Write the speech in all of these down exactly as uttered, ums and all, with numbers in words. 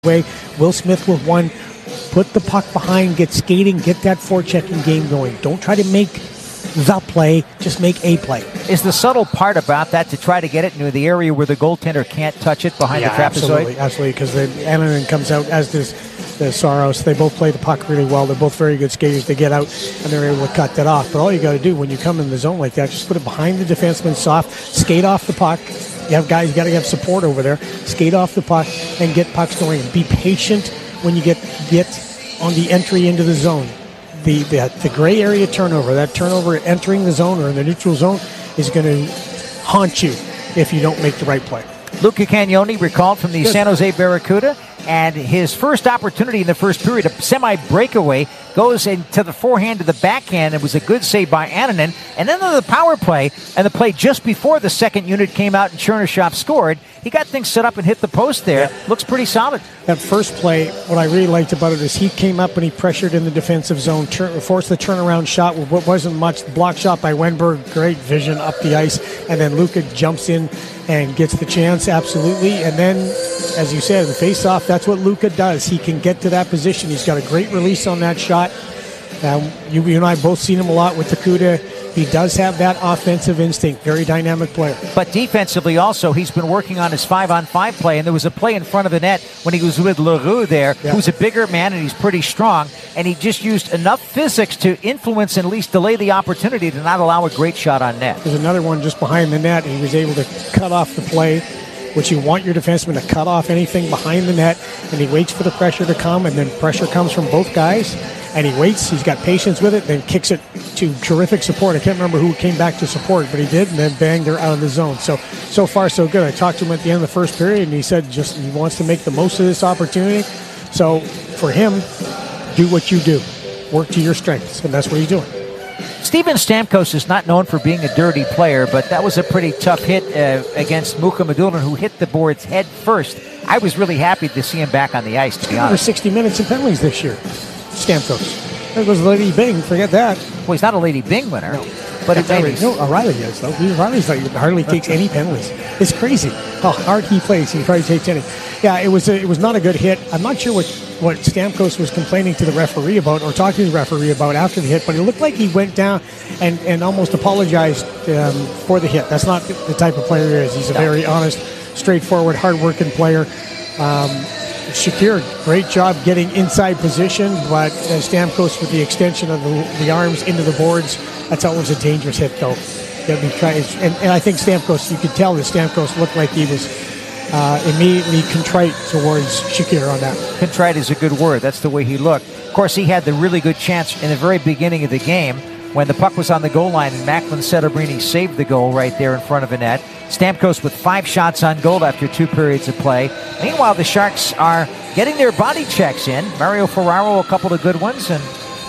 way. Will Smith with one. Put the puck behind, get skating, get that forechecking game going. Don't try to make the play, just make a play. Is the subtle part about that to try to get it into the area where the goaltender can't touch it behind yeah, the trapezoid? Absolutely, absolutely, because Annunen comes out, as does the Saros. They both play the puck really well. They're both very good skaters. They get out, and they're able to cut that off. But all you got to do when you come in the zone like that, just put it behind the defenseman soft, skate off the puck. You have guys, you got to have support over there. Skate off the puck and get pucks going. Be patient when you get get on the entry into the zone. The, the the gray area turnover, that turnover entering the zone or in the neutral zone is going to haunt you if you don't make the right play. Luca Cagnoni recalled from the Good. San Jose Barracuda, and his first opportunity in the first period, a semi-breakaway, goes into the forehand to the backhand. It was a good save by Annunen. And then on the power play, and the play just before the second unit came out and Chernyshov scored, he got things set up and hit the post there. Yeah. Looks pretty solid. That first play, what I really liked about it is he came up and he pressured in the defensive zone, turn, forced the turnaround shot, what wasn't much, block shot by Wenberg, great vision up the ice, and then Luka jumps in and gets the chance, absolutely. And then, as you said, the face-off, that's what Luka does. He can get to that position. He's got a great release on that shot. Um, you, you and I have both seen him a lot with the Cuda. He does have that offensive instinct. Very dynamic player. But defensively also, he's been working on his five-on-five play, and there was a play in front of the net when he was with Leroux there, yeah. who's a bigger man and he's pretty strong, and he just used enough physics to influence and at least delay the opportunity to not allow a great shot on net. There's another one just behind the net. He was able to cut off the play, which you want your defenseman to cut off anything behind the net, and he waits for the pressure to come, and then pressure comes from both guys, and he waits, he's got patience with it, then kicks it to terrific support. I can't remember who came back to support, but he did, and then bang, they're out of the zone. So, so far so good. I talked to him at the end of the first period, and he said just he wants to make the most of this opportunity. So for him, do what you do. Work to your strengths, and that's what he's doing. Steven Stamkos is not known for being a dirty player, but that was a pretty tough hit uh, against Mukhamadullin, who hit the boards head first. I was really happy to see him back on the ice, to be Over honest. sixty minutes in penalties this year, Stamkos. There goes Lady Bing, forget that. Well, he's not a Lady Bing winner, No. but it O'Reilly, maybe... no, O'Reilly is, though. He, O'Reilly's like, hardly takes any penalties. It's crazy how hard he plays. He probably takes any. Yeah, it was a, it was not a good hit. I'm not sure what, what Stamkos was complaining to the referee about or talking to the referee about after the hit, but it looked like he went down and, and almost apologized um, for the hit. That's not the type of player he is. He's a very honest, straightforward, hard-working player. Um, Shakir, great job getting inside position, but uh, Stamkos with the extension of the, the arms into the boards, that's always a dangerous hit, though. That we try, and, and I think Stamkos, you could tell that Stamkos looked like he was uh, immediately contrite towards Shakir on that. Contrite is a good word. That's the way he looked. Of course, he had the really good chance in the very beginning of the game when the puck was on the goal line and Macklin Setterbrini saved the goal right there in front of the net. Stamkos with five shots on goal after two periods of play. Meanwhile, the Sharks are getting their body checks in. Mario Ferraro, a couple of good ones, and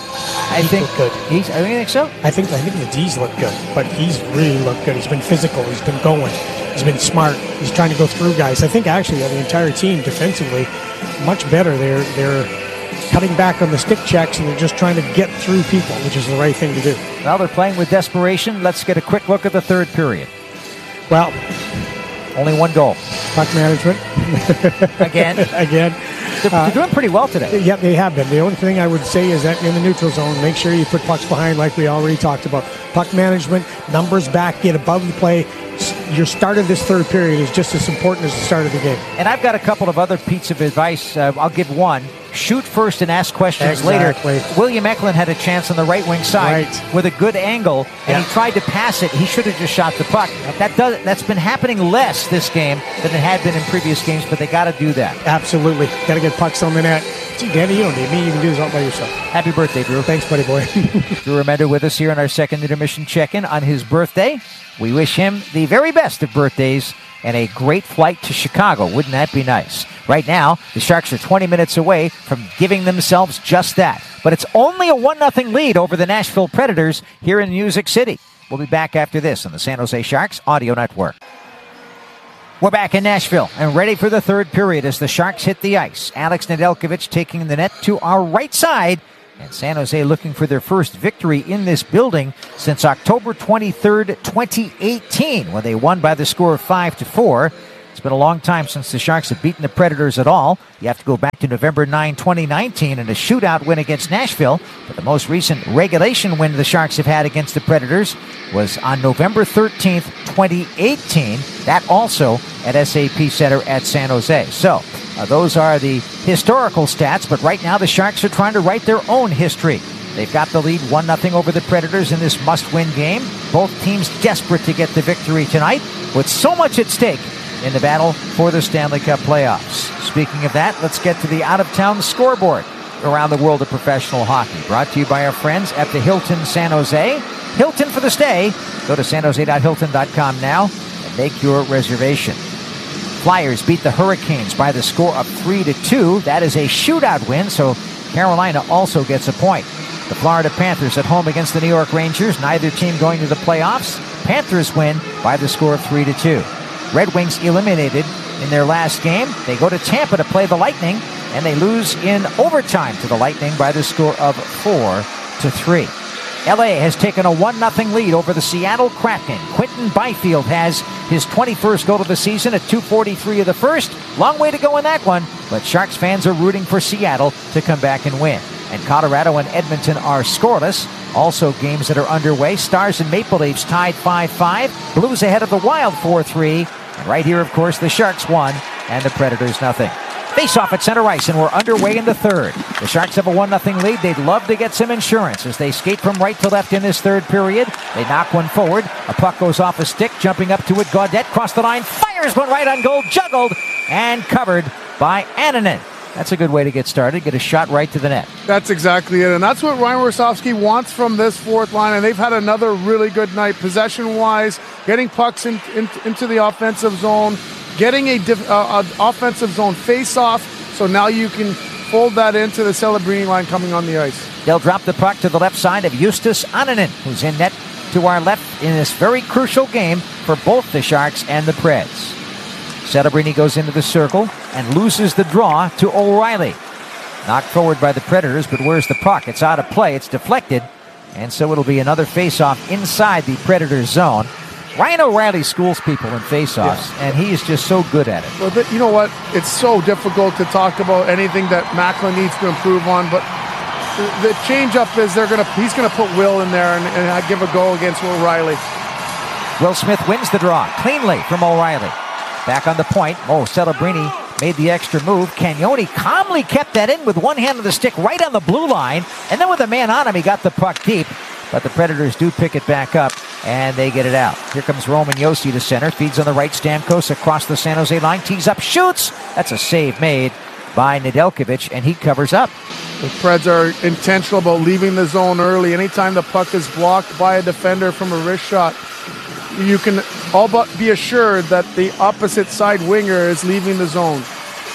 I He think looked good. he's. I think so. I think I think the D's look good, but he's really looked good. He's been physical. He's been going. He's been smart. He's trying to go through guys. I think actually the entire team defensively much better. They're they're cutting back on the stick checks and they're just trying to get through people, which is the right thing to do. Well, they're playing with desperation. Let's get a quick look at the third period. Well, only one goal. Puck management. Again. Again. They're, Uh, they're doing pretty well today. Yeah, they have been. The only thing I would say is that in the neutral zone, make sure you put pucks behind like we already talked about. Puck management, numbers back, get above the play. Your start of this third period is just as important as the start of the game. And I've got a couple of other pieces of advice. Uh, I'll give one. Shoot first and ask questions Exactly. later. William Eklund had a chance on the right wing side Right. with a good angle, and Yeah. he tried to pass it. He should have just shot the puck. That does, that's been happening less this game than it had been in previous games, but they got to do that. Absolutely. Got to get pucks on the net. Gee, Danny, you don't need me. You can do this all by yourself. Happy birthday, Drew. Thanks, buddy boy. Drew Remender with us here on our second intermission check-in on his birthday. We wish him the very best of birthdays and a great flight to Chicago. Wouldn't that be nice? Right now, the Sharks are twenty minutes away from giving themselves just that. But it's only a one nothing lead over the Nashville Predators here in Music City. We'll be back after this on the San Jose Sharks Audio Network. We're back in Nashville and ready for the third period as the Sharks hit the ice. Alex Nedeljkovic taking the net to our right side. And San Jose looking for their first victory in this building since October twenty-third, twenty eighteen, when they won by the score of five to four. It's been a long time since the Sharks have beaten the Predators at all. You have to go back to November ninth, twenty nineteen in a shootout win against Nashville. But the most recent regulation win the Sharks have had against the Predators was on November thirteenth, twenty eighteen. That also at S A P Center at San Jose. So uh, those are the historical stats. But right now the Sharks are trying to write their own history. They've got the lead one nothing over the Predators in this must-win game. Both teams desperate to get the victory tonight with so much at stake in the battle for the Stanley Cup playoffs. Speaking of that, let's get to the out-of-town scoreboard around the world of professional hockey. Brought to you by our friends at the Hilton San Jose. Hilton for the stay. Go to san jose dot hilton dot com now and make your reservation. Flyers beat the Hurricanes by the score of three to two. That is a shootout win, so Carolina also gets a point. The Florida Panthers at home against the New York Rangers. Neither team going to the playoffs. Panthers win by the score of three to two. Red Wings eliminated in their last game. They go to Tampa to play the Lightning, and they lose in overtime to the Lightning by the score of four to three. L A has taken a one nothing lead over the Seattle Kraken. Quinton Byfield has his twenty-first goal of the season at two forty-three of the first. Long way to go in that one, but Sharks fans are rooting for Seattle to come back and win. And Colorado and Edmonton are scoreless. Also games that are underway. Stars and Maple Leafs tied five five. Blues ahead of the Wild four three. And right here, of course, the Sharks won and the Predators nothing. Face-off at center ice, and we're underway in the third. The Sharks have a one nothing lead. They'd love to get some insurance as they skate from right to left in this third period. They knock one forward. A puck goes off a stick. Jumping up to it, Gaudette crossed the line, fires one right on goal, juggled, and covered by Annunen. That's a good way to get started. Get a shot right to the net. That's exactly it. And that's what Ryan Warsofsky wants from this fourth line. And they've had another really good night possession-wise, getting pucks in, in, into the offensive zone, getting a diff, uh, uh, offensive zone face-off. So now you can fold that into the Celebrini line coming on the ice. They'll drop the puck to the left side of Justus Annunen, who's in net to our left in this very crucial game for both the Sharks and the Preds. Celebrini goes into the circle and loses the draw to O'Reilly. Knocked forward by the Predators, but where's the puck? It's out of play. It's deflected, and so it'll be another face-off inside the Predators zone. Ryan O'Reilly schools people in face-offs, yeah. and he is just so good at it. Well, but you know what? It's so difficult to talk about anything that Macklin needs to improve on, but the, the change-up is they're gonna he's going to put Will in there and, and give a go against O'Reilly. Will Smith wins the draw cleanly from O'Reilly. Back on the point, Mo Celebrini made the extra move. Cagnoni calmly kept that in with one hand on the stick right on the blue line. And then with a man on him, he got the puck deep. But the Predators do pick it back up, and they get it out. Here comes Roman Josi to center. Feeds on the right, Stamkos across the San Jose line. Tees up, shoots. That's a save made by Nedeljkovic, and he covers up. The Preds are intentional about leaving the zone early. Anytime the puck is blocked by a defender from a wrist shot, you can all but be assured that the opposite side winger is leaving the zone.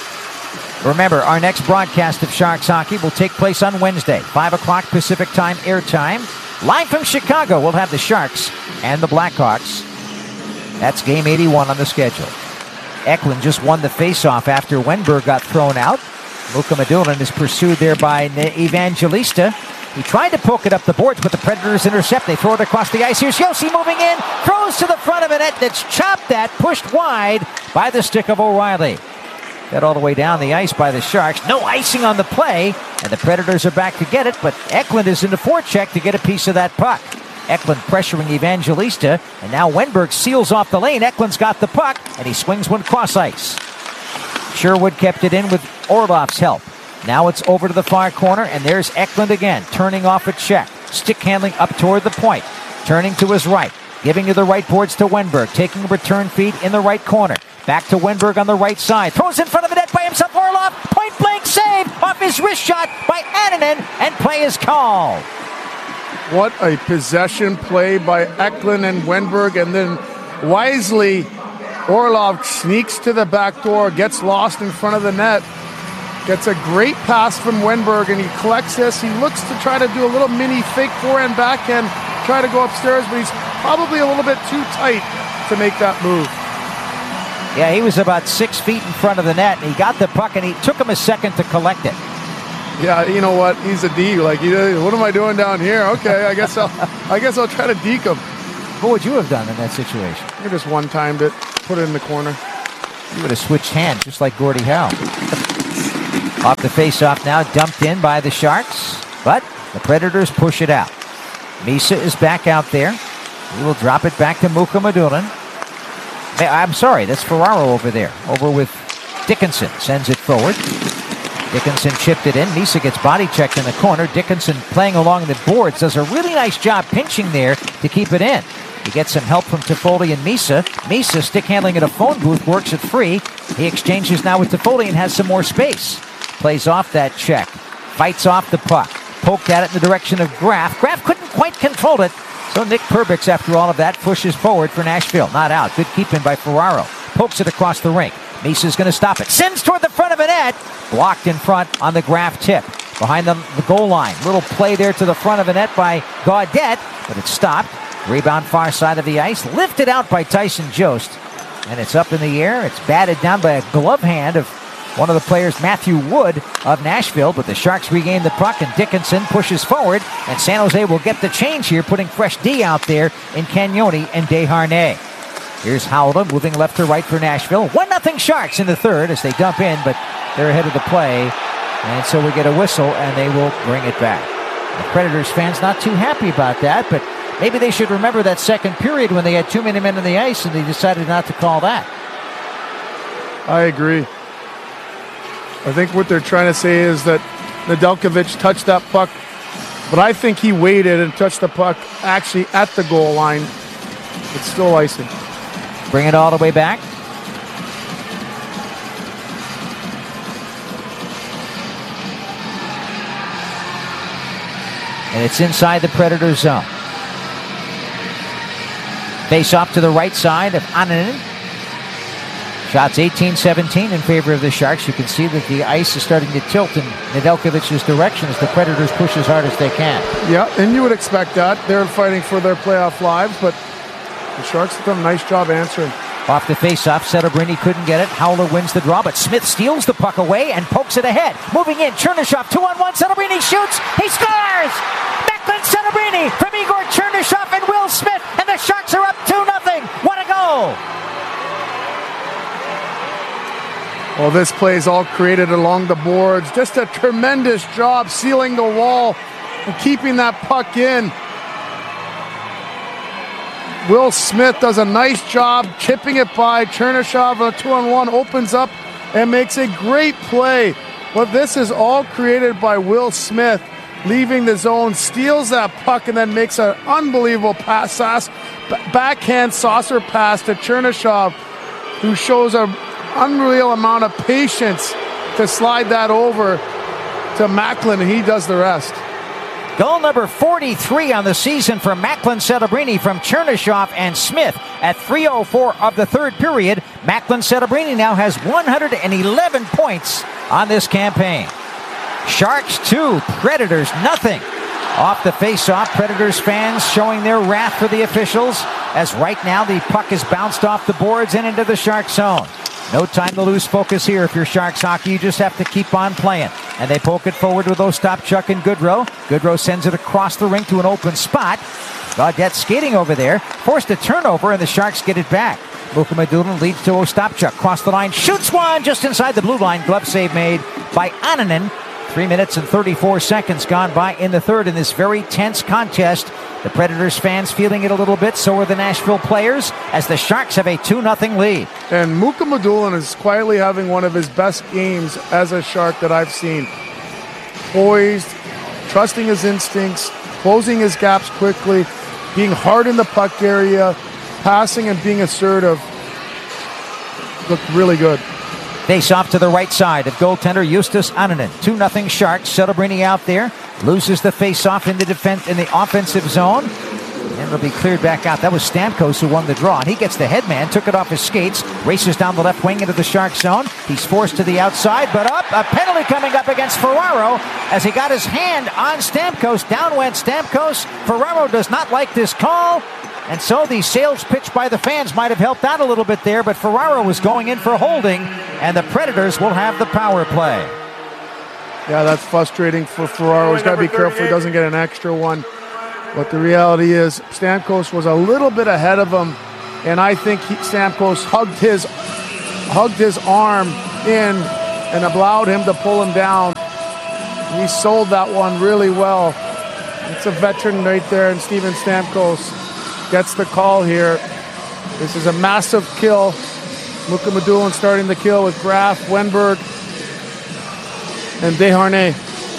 Remember, our next broadcast of Sharks hockey will take place on Wednesday, five o'clock Pacific time airtime. Live from Chicago, we'll have the Sharks and the Blackhawks. That's game eighty-one on the schedule. Eklund just won the faceoff after Wenberg got thrown out. Luka Madulin is pursued there by Evangelista. He tried to poke it up the boards, but the Predators intercept. They throw it across the ice. Here's Josi moving in, throws to the front of a net that's chopped at, pushed wide by the stick of O'Reilly. Got all the way down the ice by the Sharks. No icing on the play, and the Predators are back to get it, but Eklund is in the forecheck to get a piece of that puck. Eklund pressuring Evangelista, and now Wenberg seals off the lane. Eklund's got the puck, and he swings one cross ice. Sherwood kept it in with Orlov's help. Now it's over to the far corner, and there's Eklund again, turning off a check. Stick handling up toward the point. Turning to his right. Giving to the right boards to Wenberg. Taking a return feed in the right corner. Back to Wenberg on the right side. Throws in front of the net by himself. Orlov. Point blank save off his wrist shot by Annunen, and play is called. What a possession play by Eklund and Wenberg, and then wisely Orlov sneaks to the back door, gets lost in front of the net. Gets a great pass from Wenberg, and he collects this. He looks to try to do a little mini fake forehand backhand, try to go upstairs, but he's probably a little bit too tight to make that move. Yeah, he was about six feet in front of the net, and he got the puck, and he took him a second to collect it. Yeah, you know what? He's a D. Like, he, what am I doing down here? Okay, I guess I'll, I guess I'll try to deke him. What would you have done in that situation? I just one-timed it, put it in the corner. He would have switched hands just like Gordie Howe. Off the face-off now, dumped in by the Sharks, but the Predators push it out. Misa is back out there. He will drop it back to Mukhamadullin. I'm sorry, that's Ferraro over there. Over with Dickinson. Sends it forward. Dickinson chipped it in. Misa gets body checked in the corner. Dickinson playing along the boards. Does a really nice job pinching there to keep it in. He gets some help from Toffoli and Misa. Misa stick handling at a phone booth. Works it free. He exchanges now with Toffoli and has some more space. Plays off that check. Fights off the puck. Poked at it in the direction of Graf. Graf couldn't quite control it. So Nick Perbix, after all of that, pushes forward for Nashville. Not out. Good keep in by Ferraro. Pokes it across the rink. Misa's going to stop it. Sends toward the front of the net. Blocked in front on the Graf tip. Behind the, the goal line. Little play there to the front of the net by Gaudette, but it's stopped. Rebound far side of the ice. Lifted out by Tyson Jost. And it's up in the air. It's batted down by a glove hand of one of the players, Matthew Wood of Nashville, but the Sharks regain the puck and Dickinson pushes forward, and San Jose will get the change here, putting fresh D out there in Cagnoni and Desharnais. Here's Howell moving left to right for Nashville. one nothing Sharks in the third as they dump in, but they're ahead of the play, and so we get a whistle, and they will bring it back. The Predators fans not too happy about that, but maybe they should remember that second period when they had too many men on the ice, and they decided not to call that. I agree. I think what they're trying to say is that Nedeljkovic touched that puck, but I think he waited and touched the puck actually at the goal line. It's still icing. Bring it all the way back. And it's inside the Predator zone. Face off to the right side of Annunen. Shots eighteen seventeen in favor of the Sharks. You can see that the ice is starting to tilt in Nedeljkovic's direction as the Predators push as hard as they can. Yeah, and you would expect that. They're fighting for their playoff lives, but the Sharks have done a nice job answering. Off the face-off, Setobrini couldn't get it. Howler wins the draw, but Smith steals the puck away and pokes it ahead. Moving in, Chernyshov, two on one. Setobrini shoots. He scores! Macklin Setobrini from Igor Chernyshov and Will Smith, and the Sharks are up two nothing. What a goal! Well, this play is all created along the boards. Just a tremendous job sealing the wall and keeping that puck in. Will Smith does a nice job chipping it by Chernyshov. A two-on-one opens up and makes a great play. But this is all created by Will Smith, leaving the zone, steals that puck, and then makes an unbelievable pass, backhand saucer pass to Chernyshov, who shows a unreal amount of patience to slide that over to Macklin, and he does the rest. Goal number forty-three on the season for Macklin Setobrini from Chernyshov and Smith at three oh four of the third period. Macklin Setobrini now has one hundred eleven points on this campaign. Sharks two, Predators nothing. Off the face-off, Predators fans showing their wrath for the officials as right now the puck is bounced off the boards and into the Shark zone. No time to lose focus here if you're Sharks hockey. You just have to keep on playing. And they poke it forward with Ostapchuk and Goodrow. Goodrow sends it across the rink to an open spot. Gaudette skating over there. Forced a turnover, and the Sharks get it back. Mukhamadullin leads to Ostapchuk. Cross the line. Shoots one just inside the blue line. Glove save made by Annunen. Three minutes and thirty-four seconds gone by in the third in this very tense contest. The Predators fans feeling it a little bit, so are the Nashville players, as the Sharks have a two nothing lead. And Mukhamadullin is quietly having one of his best games as a Shark that I've seen. Poised, trusting his instincts, closing his gaps quickly, being hard in the puck area, passing and being assertive. Looked really good. Face off to the right side of goaltender Justus Annunen. two nothing Sharks. Setobrini out there. Loses the face-off in the defense in the offensive zone. And it'll be cleared back out. That was Stamkos who won the draw. And he gets the headman, took it off his skates, races down the left wing into the Shark zone. He's forced to the outside, but up. A penalty coming up against Ferraro as he got his hand on Stamkos. Down went Stamkos. Ferraro does not like this call. And so the sales pitch by the fans might have helped out a little bit there, but Ferraro was going in for holding, and the Predators will have the power play. Yeah, that's frustrating for Ferraro. He's got to be careful he doesn't get an extra one. But the reality is Stamkos was a little bit ahead of him, and I think he, Stamkos hugged his hugged his arm in and allowed him to pull him down. He sold that one really well. It's a veteran right there, and Steven Stamkos gets the call here. This is a massive kill. Mukhamadullin starting the kill with Graf, Wenberg, and Desharnais.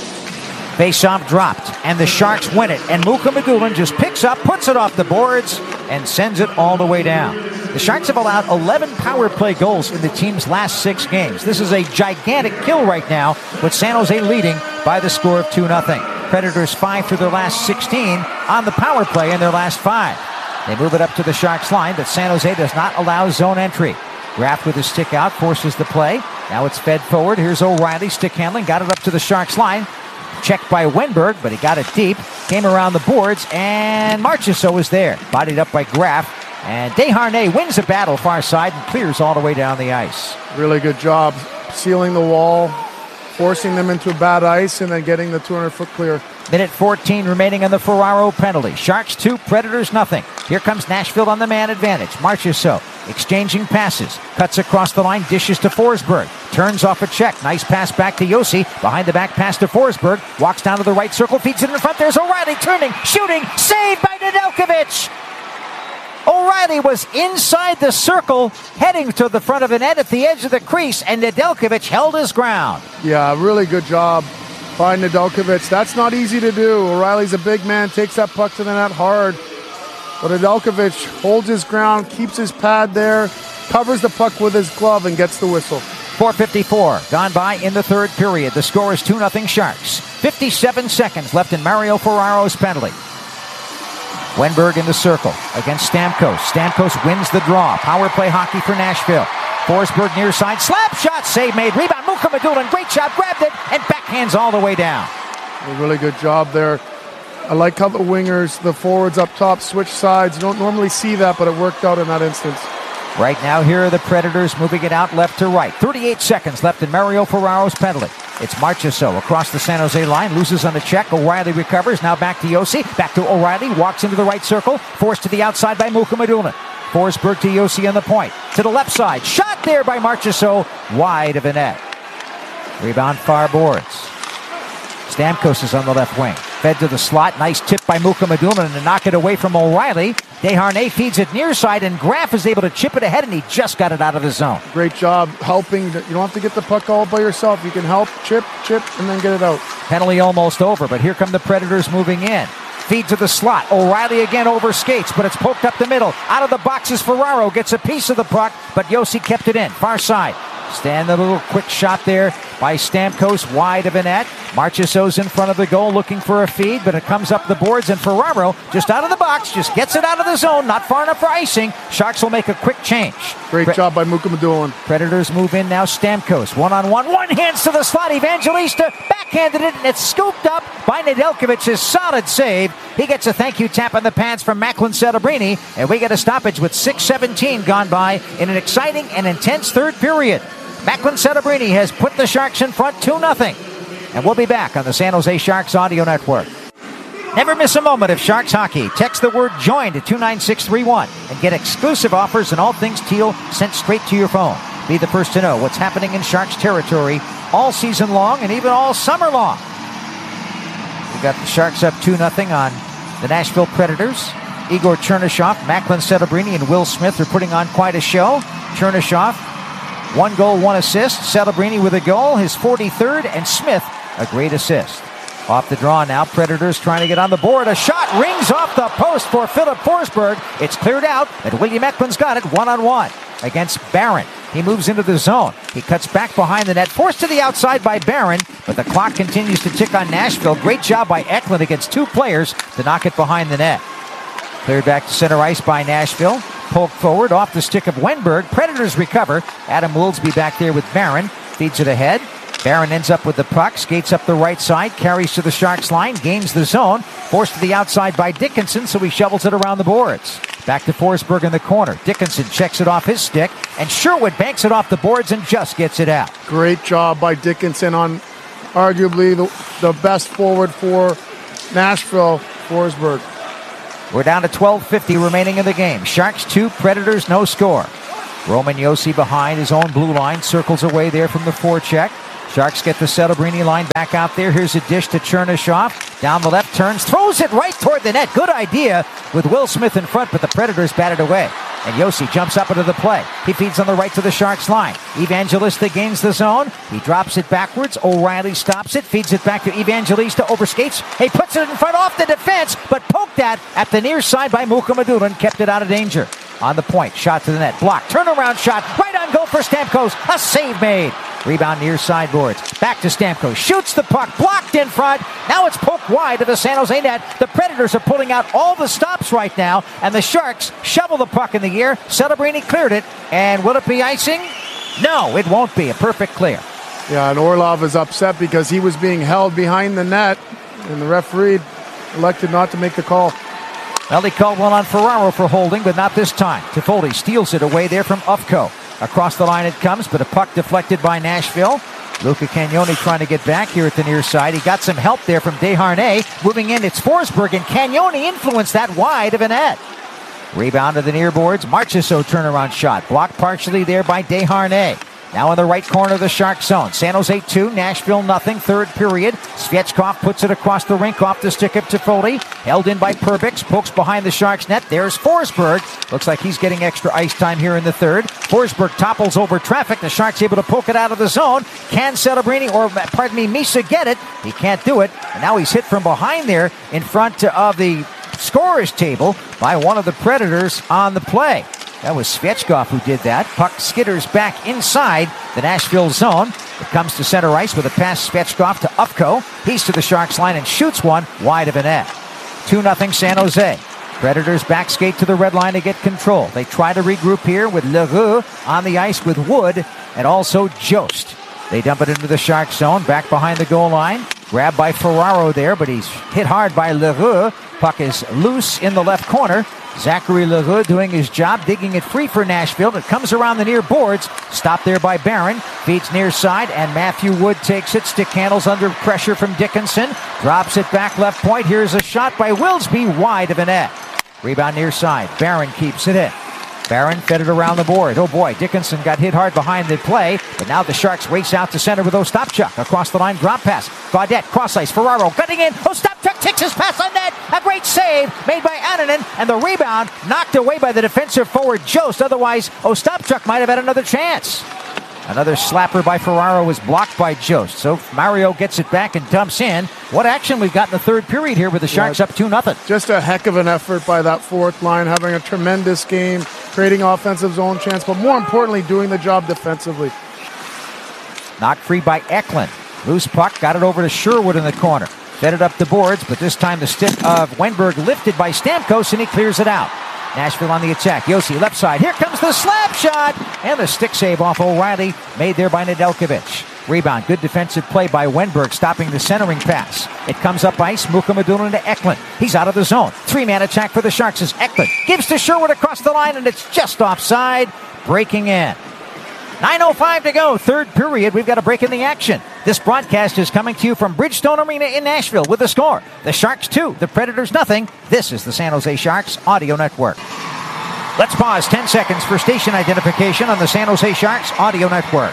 Face-off dropped, and the Sharks win it. And Mukhamadullin just picks up, puts it off the boards, and sends it all the way down. The Sharks have allowed eleven power play goals in the team's last six games. This is a gigantic kill right now, with San Jose leading by the score of two nothing. Predators five for their last sixteen on the power play in their last five. They move it up to the Sharks line, but San Jose does not allow zone entry. Graf with his stick out forces the play. Now it's fed forward. Here's O'Reilly, stick handling, got it up to the Sharks line. Checked by Wenberg, but he got it deep. Came around the boards, and Marchessault is there. Bodied up by Graf. And Desharnais wins the battle far side and clears all the way down the ice. Really good job sealing the wall, forcing them into bad ice, and then getting the two hundred foot clear. Minute fourteen remaining on the Ferraro penalty. Sharks two, Predators nothing. Here comes Nashville on the man advantage. Marchessault exchanging passes. Cuts across the line, dishes to Forsberg. Turns off a check. Nice pass back to Josi. Behind the back pass to Forsberg. Walks down to the right circle, feeds it in front. There's O'Reilly turning, shooting, saved by Nedeljkovic. O'Reilly was inside the circle, heading to the front of the net at the edge of the crease, and Nedeljkovic held his ground. Yeah, really good job by Nedeljkovic. That's not easy to do. O'Reilly's a big man, takes that puck to the net hard. But Nedeljkovic holds his ground, keeps his pad there, covers the puck with his glove, and gets the whistle. four fifty-four gone by in the third period. The score is two nothing Sharks. fifty-seven seconds left in Mario Ferraro's penalty. Wenberg in the circle against Stamkos. Stamkos wins the draw. Power play hockey for Nashville. Forsberg near side. Slap shot. Save made. Rebound. Mukhamadullin. Great shot. Grabbed it. And backhands all the way down. A really good job there. I like how the wingers, the forwards up top, switch sides. You don't normally see that, but it worked out in that instance. Right now, here are the Predators moving it out left to right. thirty-eight seconds left in Mario Ferraro's penalty. It's Marchessault across the San Jose line, loses on the check. O'Reilly recovers, now back to Josi. Back to O'Reilly, walks into the right circle, forced to the outside by Mukhamadullin. Forsberg to Josi on the point. To the left side, shot there by Marchessault, wide of the net. Rebound far boards. Stamkos is on the left wing. Fed to the slot. Nice tip by Mukhamadullin to knock it away from O'Reilly. Desharnais feeds it near side, and Graf is able to chip it ahead, and he just got it out of the zone. Great job helping. You don't have to get the puck all by yourself. You can help, chip, chip, and then get it out. Penalty almost over, but here come the Predators moving in. Feed to the slot. O'Reilly again over skates, but it's poked up the middle. Out of the boxes, Ferraro gets a piece of the puck, but Josi kept it in. Far side. Stand a little quick shot there by Stamkos, wide of a net. Marchessault's in front of the goal looking for a feed, but it comes up the boards, and Ferraro just out of the box, just gets it out of the zone, not far enough for icing. Sharks will make a quick change. Great Pre- job by Mukhamadullin. Predators move in now. Stamkos, one-on-one, one hands to the slot. Evangelista backhanded it, and it's scooped up by Nedeljkovic's solid save. He gets a thank you tap on the pads from Macklin Celebrini, and we get a stoppage with six seventeen gone by in an exciting and intense third period. Macklin Celebrini has put the Sharks in front two nothing. And we'll be back on the San Jose Sharks Audio Network. Never miss a moment of Sharks hockey. Text the word JOIN to two nine six three one and get exclusive offers and all things teal sent straight to your phone. Be the first to know what's happening in Sharks territory all season long and even all summer long. We got the Sharks up two nothing on the Nashville Predators. Igor Chernyshov, Macklin Celebrini, and Will Smith are putting on quite a show. Chernyshov, one goal, one assist. Celebrini with a goal, his forty-third, and Smith, a great assist. Off the draw now, Predators trying to get on the board. A shot rings off the post for Philip Forsberg. It's cleared out, and William Eklund's got it one-on-one against Barron. He moves into the zone. He cuts back behind the net, forced to the outside by Barron, but the clock continues to tick on Nashville. Great job by Eklund against two players to knock it behind the net. Cleared back to center ice by Nashville. Poked forward off the stick of Wenberg. Predators recover. Adam Woolsby back there with Barron. Feeds it ahead. Barron ends up with the puck. Skates up the right side. Carries to the Sharks line. Gains the zone. Forced to the outside by Dickinson, so he shovels it around the boards. Back to Forsberg in the corner. Dickinson checks it off his stick. And Sherwood banks it off the boards and just gets it out. Great job by Dickinson on arguably the, the best forward for Nashville, Forsberg. We're down to twelve fifty remaining in the game. Sharks two, Predators no score. Roman Josi behind his own blue line, circles away there from the forecheck. Sharks get the Celebrini line back out there. Here's a dish to Chernyshov. Down the left, turns, throws it right toward the net. Good idea with Will Smith in front, but the Predators batted away. And Josi jumps up into the play. He feeds on the right to the Sharks line. Evangelista gains the zone. He drops it backwards. O'Reilly stops it, feeds it back to Evangelista, overskates. He puts it in front off the defense, but poked at at the near side by Mukhamadullin, kept it out of danger. On the point, shot to the net, blocked, turnaround shot, right on goal for Stamkos. A save made. Rebound near sideboards. Back to Stamkos. Shoots the puck. Blocked in front. Now it's poked wide of the San Jose net. The Predators are pulling out all the stops right now, and the Sharks shovel the puck in the air. Celebrini cleared it. And will it be icing? No, it won't be. A perfect clear. Yeah, and Orlov is upset because he was being held behind the net, and the referee elected not to make the call. Well, he called one on Ferraro for holding, but not this time. Toffoli steals it away there from Ufko. Across the line it comes, but a puck deflected by Nashville. Luca Cagnoni trying to get back here at the near side. He got some help there from Desharnais. Moving in, it's Forsberg, and Cagnoni influenced that wide of a net. Rebound to the near boards. Marchessault turnaround shot. Blocked partially there by Desharnais. Now in the right corner of the Shark zone. San Jose two, Nashville nothing. Third period. Svechkov puts it across the rink off the stick of Toffoli. Held in by Perbix. Pokes behind the Sharks net. There's Forsberg. Looks like he's getting extra ice time here in the third. Forsberg topples over traffic. The Sharks able to poke it out of the zone. Can Celebrini, or pardon me, Misa get it? He can't do it. And now he's hit from behind there in front of the scorer's table by one of the Predators on the play. That was Svechkov who did that. Puck skitters back inside the Nashville zone. It comes to center ice with a pass Svechkov to Ufko. He's to the Sharks line and shoots one wide of a net. two nothing San Jose. Predators back skate to the red line to get control. They try to regroup here with Leroux on the ice with Wood and also Jost. They dump it into the Shark zone, back behind the goal line. Grabbed by Ferraro there, but he's hit hard by Leroux. Puck is loose in the left corner. Zachary Leroux doing his job, digging it free for Nashville. It comes around the near boards. Stopped there by Barron. Feeds near side, and Matthew Wood takes it. Stick handles under pressure from Dickinson. Drops it back left point. Here's a shot by Wilsby, wide of a net. Rebound near side. Barron keeps it in. Barron fed it around the board. Oh boy, Dickinson got hit hard behind the play, but now the Sharks race out to center with Ostapchuk. Across the line, drop pass. Gaudette, cross ice, Ferraro cutting in. Ostapchuk takes his pass on net. A great save made by Annunen, and the rebound knocked away by the defensive forward Jost. Otherwise, Ostapchuk might have had another chance. Another slapper by Ferraro was blocked by Jost. So Mario gets it back and dumps in. What action we've got in the third period here with the Sharks yeah, up two nothing. Just a heck of an effort by that fourth line, having a tremendous game, creating offensive zone chance, but more importantly, doing the job defensively. Knocked free by Eklund. Loose puck, got it over to Sherwood in the corner. Fed it up the boards, but this time the stick of Wenberg lifted by Stamkos, and he clears it out. Nashville on the attack. Josi left side. Here comes the slap shot. And the stick save off O'Reilly, made there by Nedeljkovic. Rebound. Good defensive play by Wenberg, stopping the centering pass. It comes up ice. Mukhamadullin to Eklund. He's out of the zone. Three-man attack for the Sharks as Eklund gives to Sherwood across the line, and it's just offside. Breaking in. nine oh five to go. Third period. We've got a break in the action. This broadcast is coming to you from Bridgestone Arena in Nashville with the score. The Sharks two, the Predators nothing. This is the San Jose Sharks Audio Network. Let's pause ten seconds for station identification on the San Jose Sharks Audio Network.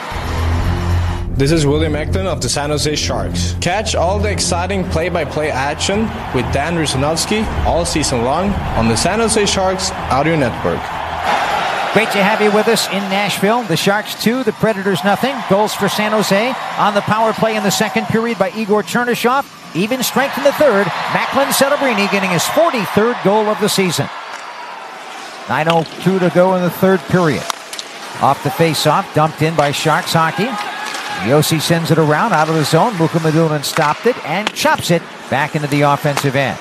This is William Eklund of the San Jose Sharks. Catch all the exciting play-by-play action with Dan Rusanowski all season long on the San Jose Sharks Audio Network. Great to have you with us in Nashville. The Sharks two, the Predators nothing. Goals for San Jose on the power play in the second period by Igor Chernyshov. Even strength in the third. Macklin Celebrini getting his forty-third goal of the season. nine oh two to go in the third period. Off the face-off, dumped in by Sharks hockey. Josi sends it around out of the zone. Mukhamadullin stopped it and chops it back into the offensive end.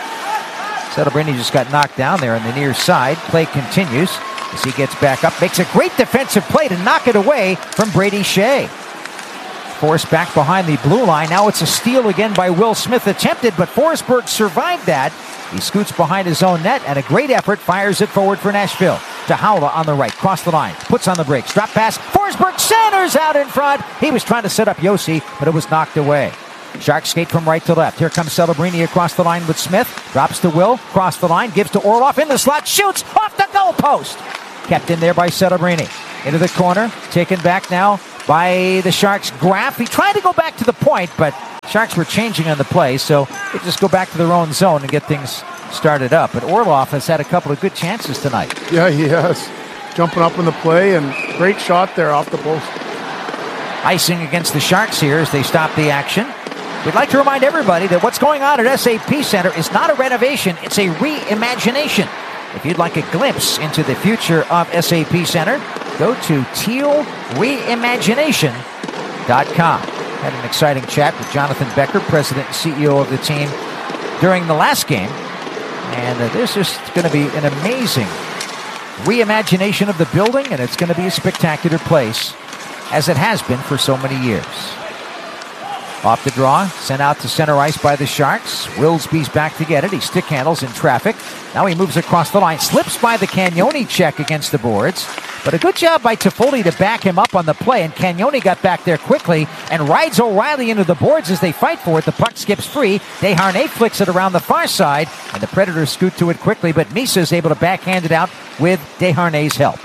Celebrini just got knocked down there on the near side. Play continues as he gets back up. Makes a great defensive play to knock it away from Brady Shea. Forced back behind the blue line. Now it's a steal again by Will Smith attempted, but Forsberg survived that. He scoots behind his own net, and a great effort fires it forward for Nashville. To Haula on the right, cross the line, puts on the brakes, drop pass. Forsberg centers out in front. He was trying to set up Josi, but it was knocked away. Sharks skate from right to left. Here comes Celebrini across the line with Smith. Drops to Will, cross the line, gives to Orlov in the slot, shoots off the goalpost. Kept in there by Celebrini. Into the corner. Taken back now by the Sharks. Graf. He tried to go back to the point, but Sharks were changing on the play, so they just go back to their own zone and get things started up. But Orlov has had a couple of good chances tonight. Yeah, he has. Jumping up in the play, and great shot there off the post. Icing against the Sharks here as they stop the action. We'd like to remind everybody that what's going on at S A P Center is not a renovation, it's a reimagination. If you'd like a glimpse into the future of S A P Center, go to teal reimagination dot com. Had an exciting chat with Jonathan Becker, president and C E O of the team, during the last game. And uh, this is going to be an amazing reimagination of the building, and it's going to be a spectacular place, as it has been for so many years. Off the draw, sent out to center ice by the Sharks. Wilsby's back to get it. He stick handles in traffic. Now he moves across the line. Slips by the Cagnoni check against the boards. But a good job by Toffoli to back him up on the play. And Cagnoni got back there quickly and rides O'Reilly into the boards as they fight for it. The puck skips free. Desharnais flicks it around the far side. And the Predators scoot to it quickly. But Misa is able to backhand it out with Desharnais' help.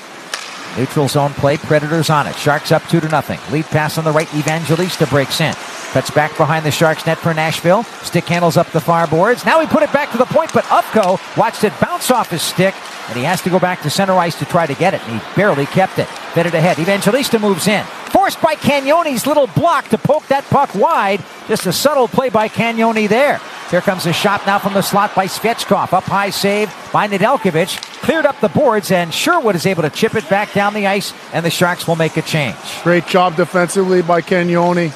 Neutral zone play, Predators on it. Sharks up two to nothing. Lead pass on the right, Evangelista breaks in. Cuts back behind the Sharks net for Nashville. Stick handles up the far boards. Now he put it back to the point, but Ufko watched it bounce off his stick, and he has to go back to center ice to try to get it, and he barely kept it. Fed it ahead. Evangelista moves in. Forced by Cagnoni's little block to poke that puck wide. Just a subtle play by Cagnoni there. Here comes a shot now from the slot by Svechkov. Up high save by Nedeljkovic. Cleared up the boards, and Sherwood is able to chip it back down the ice, and the Sharks will make a change. Great job defensively by Cagnoni.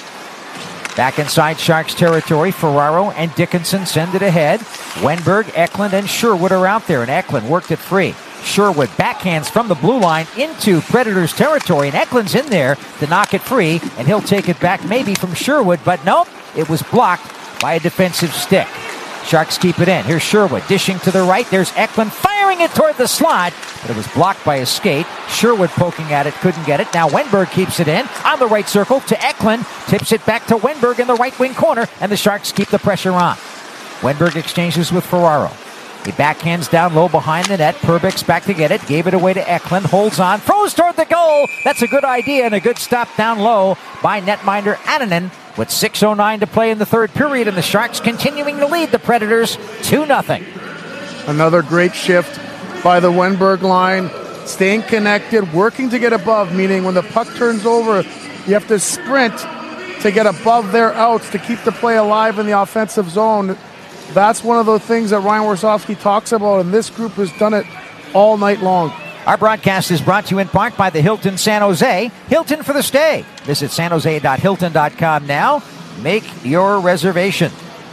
Back inside Sharks territory, Ferraro and Dickinson send it ahead. Wenberg, Eklund, and Sherwood are out there, and Eklund worked it free. Sherwood backhands from the blue line into Predators territory, and Eklund's in there to knock it free, and he'll take it back maybe from Sherwood, but nope, it was blocked by a defensive stick. Sharks keep it in. Here's Sherwood dishing to the right. There's Eklund firing it toward the slot, but it was blocked by a skate. Sherwood poking at it, couldn't get it. Now Wenberg keeps it in on the right circle to Eklund. Tips it back to Wenberg in the right wing corner, and the Sharks keep the pressure on. Wenberg exchanges with Ferraro. He backhands down low behind the net. Perbix back to get it. Gave it away to Eklund. Holds on. Throws toward the goal. That's a good idea and a good stop down low by netminder Annunen. With six oh nine to play in the third period, and the Sharks continuing to lead the Predators two nothing. Another great shift by the Wenberg line. Staying connected, working to get above, meaning when the puck turns over, you have to sprint to get above their outs to keep the play alive in the offensive zone. That's one of the things that Ryan Warsofsky talks about, and this group has done it all night long. Our broadcast is brought to you in part by the Hilton San Jose. Hilton for the stay. Visit san jose dot hilton dot com now. Make your reservation.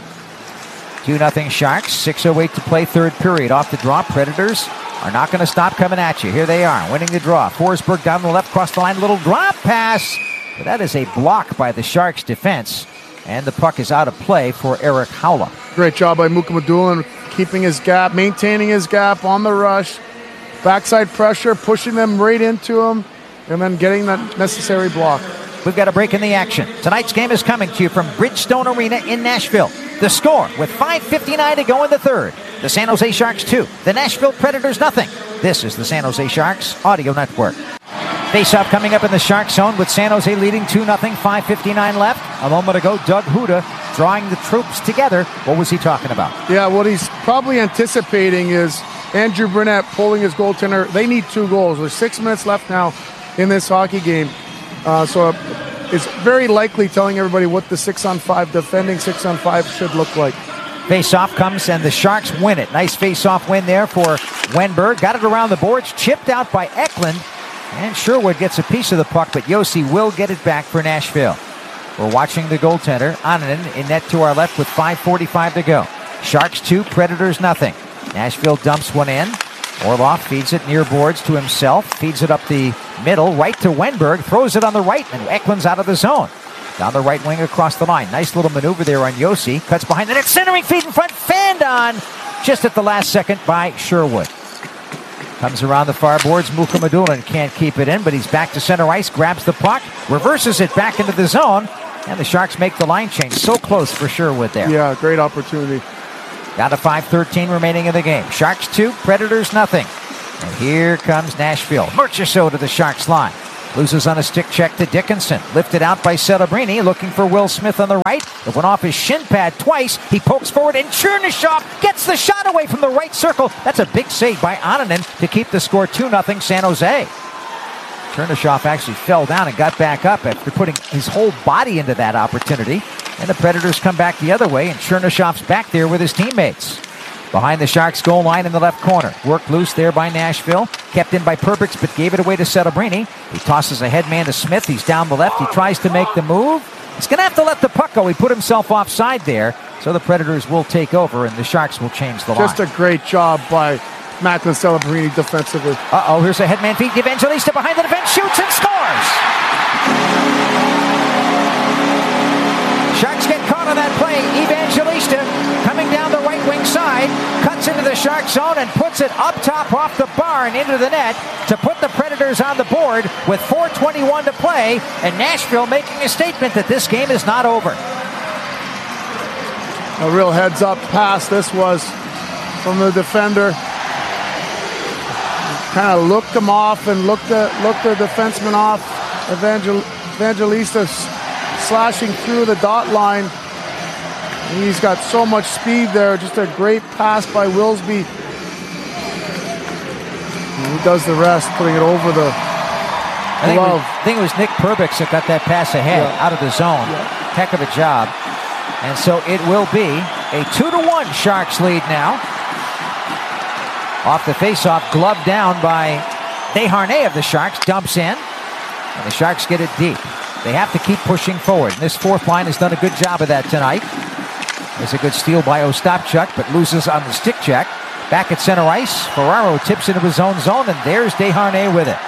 two nothing Sharks. six oh eight to play third period. Off the draw. Predators are not going to stop coming at you. Here they are, winning the draw. Forsberg down the left, cross the line. Little drop pass. But that is a block by the Sharks defense. And the puck is out of play for Eric Haula. Great job by Mukhamadullin, keeping his gap, maintaining his gap on the rush. Backside pressure, pushing them right into him, and then getting that necessary block. We've got a break in the action. Tonight's game is coming to you from Bridgestone Arena in Nashville. The score with five fifty-nine to go in the third. The San Jose Sharks two, the Nashville Predators nothing. This is the San Jose Sharks Audio Network. Face-off coming up in the Sharks zone with San Jose leading two nothing, five fifty-nine left. A moment ago, Doug Huda drawing the troops together. What was he talking about? Yeah, what he's probably anticipating is Andrew Burnett pulling his goaltender. They need two goals. There's six minutes left now in this hockey game. Uh, so it's very likely telling everybody what the six-on-five, defending six-on-five should look like. Face-off comes, and the Sharks win it. Nice face-off win there for Wenberg. Got it around the boards, chipped out by Eklund. And Sherwood gets a piece of the puck, but Yossi will get it back for Nashville. We're watching the goaltender, Annunen, in net to our left with five forty-five to go. Sharks two, Predators nothing. Nashville dumps one in. Orlov feeds it near boards to himself. Feeds it up the middle, right to Wenberg. Throws it on the right, and Eklund's out of the zone. Down the right wing across the line. Nice little maneuver there on Yossi. Cuts behind the net. Centering feed in front. Fanned on just at the last second by Sherwood. Comes around the far boards. Mukhamadullin can't keep it in, but he's back to center ice. Grabs the puck. Reverses it back into the zone. And the Sharks make the line change. So close for Sherwood there. Yeah, great opportunity. Down to five thirteen remaining in the game. Sharks two, Predators nothing. And here comes Nashville. Marchessault to the Sharks line. Loses on a stick check to Dickinson. Lifted out by Celebrini, looking for Will Smith on the right. It went off his shin pad twice. He pokes forward, and Chernyshov gets the shot away from the right circle. That's a big save by Annunen to keep the score two nothing San Jose. Chernyshov actually fell down and got back up after putting his whole body into that opportunity. And the Predators come back the other way, and Chernyshov's back there with his teammates. Behind the Sharks goal line in the left corner. Worked loose there by Nashville. Kept in by Perbix, but gave it away to Celebrini. He tosses a headman to Smith. He's down the left. He tries to make the move. He's going to have to let the puck go. He put himself offside there. So the Predators will take over, and the Sharks will change the line. Just a great job by Macklin Celebrini defensively. Uh-oh, here's a headman feed. Evangelista behind the defense, shoots and scores! Sharks get caught on that play. Evangelista coming down the right wing side, cuts into the Shark zone and puts it up top off the bar and into the net to put the Predators on the board with four twenty-one to play, and Nashville making a statement that this game is not over. A real heads-up pass this was from the defender. Kind of looked him off and looked the, looked the defenseman off. Evangel, Evangelista slashing through the dot line. He's got so much speed there. Just a great pass by Wilsby. And he does the rest, putting it over the I think, glove. it was, I think it was Nick Perbix that got that pass ahead, yeah. out of the zone. Yeah. Heck of a job. And so it will be a two to one Sharks lead now. Off the faceoff, gloved down by Desharnais of the Sharks, dumps in, and the Sharks get it deep. They have to keep pushing forward, and this fourth line has done a good job of that tonight. There's a good steal by Ostapchuk, but loses on the stick check. Back at center ice, Ferraro tips into his own zone, and there's Desharnais with it.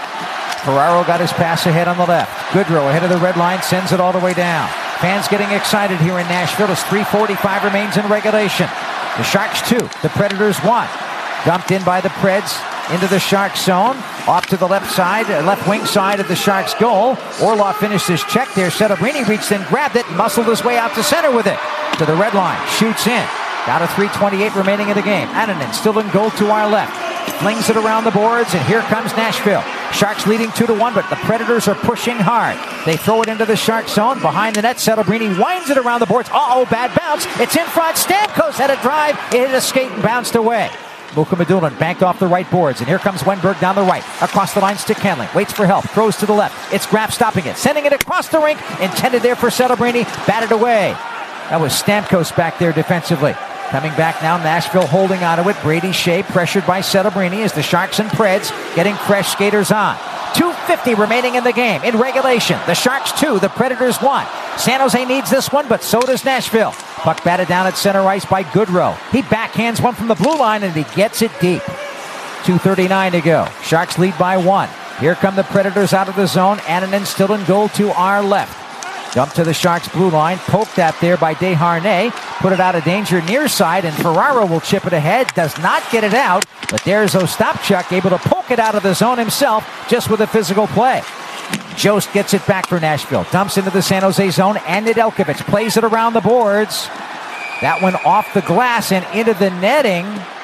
Ferraro got his pass ahead on the left. Goodrow ahead of the red line, sends it all the way down. Fans getting excited here in Nashville as three forty-five remains in regulation. The Sharks two, the Predators one. Dumped in by the Preds into the Sharks zone. Off to the left side, left wing side of the Sharks goal. Orlov finished his check there. Celebrini reached in, grabbed it, muscled his way out to center with it. To the red line, shoots in. Down to three twenty-eight remaining in the game. Annunen still in goal to our left. Flings it around the boards, and here comes Nashville. Sharks leading two to one, but the Predators are pushing hard. They throw it into the Shark zone. Behind the net, Celebrini winds it around the boards. Uh-oh, bad bounce. It's in front. Stamkos had a drive. It hit a skate and bounced away. Mukhamadullin banked off the right boards, and here comes Wenberg down the right. Across the line, stick handling. Waits for help. Throws to the left. It's Graf stopping it. Sending it across the rink. Intended there for Celebrini. Batted away. That was Stamkos back there defensively. Coming back now, Nashville holding onto it. Brady Shea pressured by Celebrini as the Sharks and Preds getting fresh skaters on. two fifty remaining in the game. In regulation, the Sharks two, the Predators one. San Jose needs this one, but so does Nashville. Puck batted down at center ice by Goodrow. He backhands one from the blue line, and he gets it deep. two thirty-nine to go. Sharks lead by one. Here come the Predators out of the zone. Annunen still in goal to our left. Dump to the Sharks blue line. Poked that there by Desharnais. Put it out of danger near side, and Ferraro will chip it ahead. Does not get it out, but there's Ostapchuk able to poke it out of the zone himself just with a physical play. Jost gets it back for Nashville. Dumps into the San Jose zone, and Nedeljkovic plays it around the boards. That one off the glass and into the netting,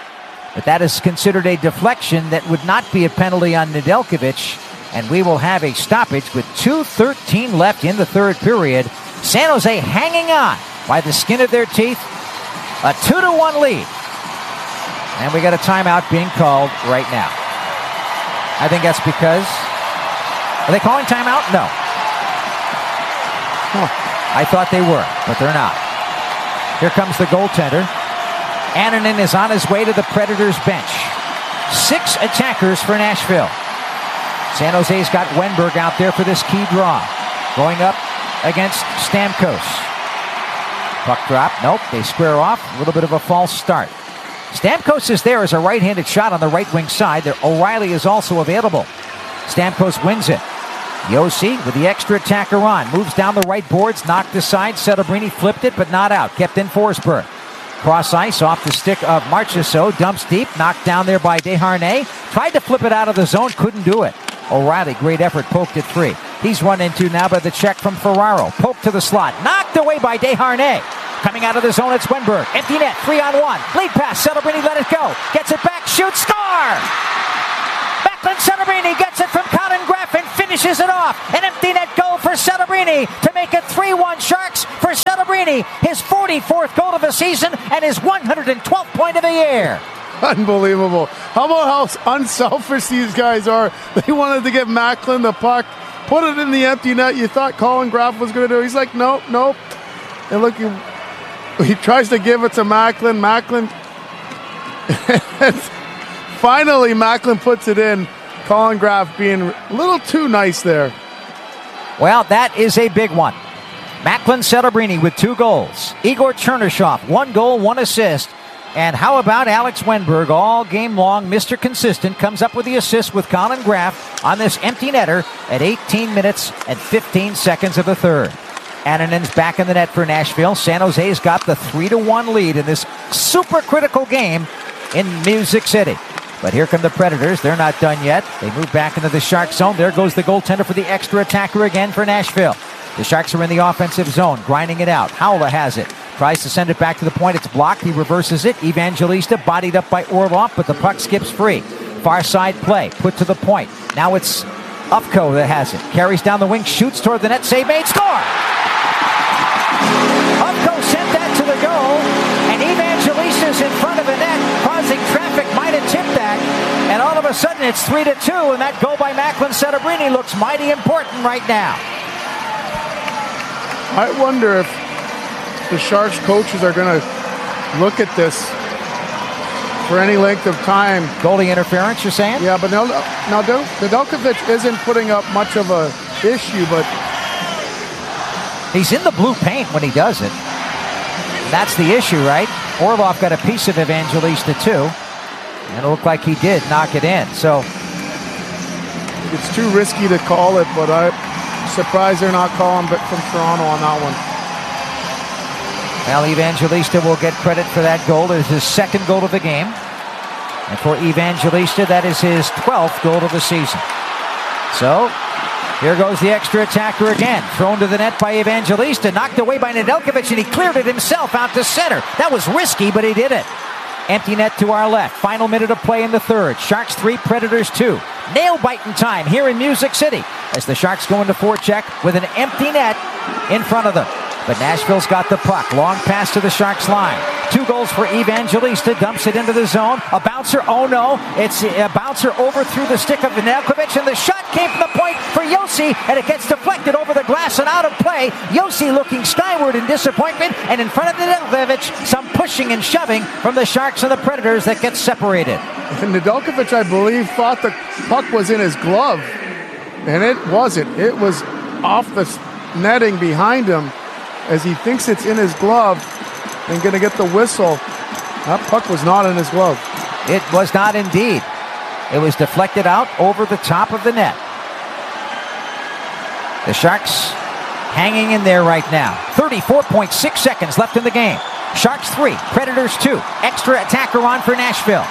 but that is considered a deflection. That would not be a penalty on Nedeljkovic. And we will have a stoppage with two thirteen left in the third period. San Jose hanging on by the skin of their teeth. A two to one lead. And we got a timeout being called right now. I think that's because... Are they calling timeout? No. Huh. I thought they were, but they're not. Here comes the goaltender. Annunen is on his way to the Predators bench. Six attackers for Nashville. San Jose's got Wenberg out there for this key draw. Going up against Stamkos. Puck drop. Nope, they square off. A little bit of a false start. Stamkos is there as a right-handed shot on the right wing side. There, O'Reilly is also available. Stamkos wins it. Josi with the extra attacker on. Moves down the right boards, knocked aside. Celebrini flipped it, but not out. Kept in Forsberg. Cross ice off the stick of Marchessault. Dumps deep. Knocked down there by Desharnais. Tried to flip it out of the zone. Couldn't do it. O'Reilly, great effort, poked it free. He's run into now by the check from Ferraro. Poked to the slot. Knocked away by Desharnais. Coming out of the zone, it's Wenberg. Empty net, three on one. Lead pass, Celebrini let it go. Gets it back, shoots, score! Macklin Celebrini gets it from Colin Graff and finishes it off. An empty net goal for Celebrini to make it three one Sharks for Celebrini. His forty-fourth goal of the season and his one hundred twelfth point of the year. Unbelievable. How about how unselfish these guys are? They wanted to get Macklin the puck, put it in the empty net. You thought Colin Graff was going to do it. He's like, nope, nope. And look, he, he tries to give it to Macklin. Macklin. Finally, Macklin puts it in. Colin Graff being a little too nice there. Well, that is a big one. Macklin Celebrini with two goals. Igor Chernyshov, one goal, one assist. And how about Alex Wenberg all game long, Mister Consistent, comes up with the assist with Colin Graff on this empty netter at eighteen minutes and fifteen seconds of the third. Annanen's back in the net for Nashville. San Jose's got the three to one lead in this super critical game in Music City. But here come the Predators. They're not done yet. They move back into the Shark zone. There goes the goaltender for the extra attacker again for Nashville. The Sharks are in the offensive zone, grinding it out. Howla has it. Tries to send it back to the point. It's blocked. He reverses it. Evangelista bodied up by Orlov, but the puck skips free. Far side play. Put to the point. Now it's Ufko that has it. Carries down the wing. Shoots toward the net. Save made. Score! Ufko sent that to the goal. And Evangelista's in front of the net, causing traffic. Might have tipped that. And all of a sudden it's three to two. And that goal by Macklin Celebrini looks mighty important right now. I wonder if the Sharks coaches are going to look at this for any length of time. Goalie interference, you're saying? Yeah, but now, now Nedeljkovic isn't putting up much of a issue, but he's in the blue paint when he does it. That's the issue, right? Orlov got a piece of Evangelista too, and it looked like he did knock it in. So it's too risky to call it, but I'm surprised they're not calling but from Toronto on that one. Well, Evangelista will get credit for that goal. It is his second goal of the game. And for Evangelista, that is his twelfth goal of the season. So, here goes the extra attacker again. Thrown to the net by Evangelista. Knocked away by Nedeljkovic, and he cleared it himself out to center. That was risky, but he did it. Empty net to our left. Final minute of play in the third. Sharks three, Predators two. Nail-biting time here in Music City as the Sharks go into forecheck with an empty net in front of them. But Nashville's got the puck. Long pass to the Sharks line. Two goals for Evangelista. Dumps it into the zone. A bouncer. Oh no. It's a bouncer over through the stick of Nedeljkovic. And the shot came from the point for Josi. And it gets deflected over the glass and out of play. Josi looking skyward in disappointment. And in front of Nedeljkovic, some pushing and shoving from the Sharks and the Predators that gets separated. And Nedeljkovic, I believe, thought the puck was in his glove. And it wasn't. It was off the netting behind him, as he thinks it's in his glove and going to get the whistle. That puck was not in his glove. It was not indeed. It was deflected out over the top of the net. The Sharks hanging in there right now. thirty-four point six seconds left in the game. Sharks three, Predators two. Extra attacker on for Nashville.